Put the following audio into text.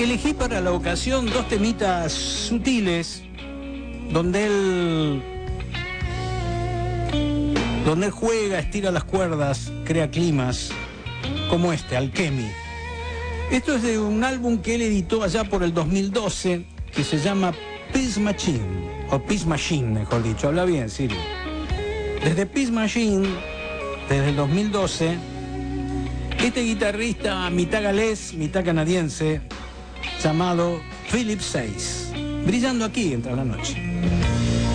Elegí para la ocasión dos temitas sutiles donde él juega, estira las cuerdas, crea climas, como este, Alchemy. Esto es de un álbum que él editó allá por el 2012, que se llama Peace Machine, o Peace Machine, mejor dicho. Habla bien, Siri. Desde Peace Machine, desde el 2012, este guitarrista mitad galés, mitad canadiense, llamado Philip Sayce, brillando aquí entre la noche.